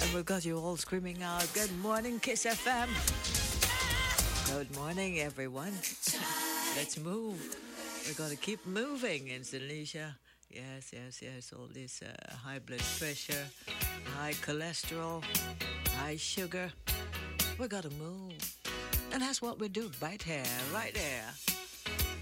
And we've got you all screaming out, good morning, Kiss FM. Good morning, everyone. Let's move. We're going to keep moving in St. Lucia. Yes. All this high blood pressure, high cholesterol, high sugar. We got to move. And that's what we do right here, right there.